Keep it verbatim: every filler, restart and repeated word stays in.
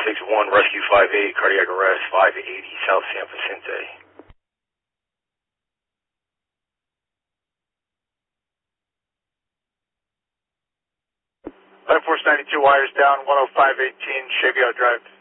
six one, Rescue five eight, cardiac arrest, five eighty, South San Vicente. Life Force ninety-two, wires down, one oh five eighteen, Shabio Drive.